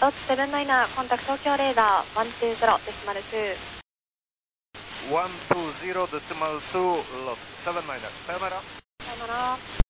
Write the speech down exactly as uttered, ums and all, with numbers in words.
ロッツセブンナイナー、コンタクト東京レーダー、ワンツーゼロデシマルツー。 ワンツーゼロデシマルツー、ロッツセブンナイナー、さよなら。 さよなら。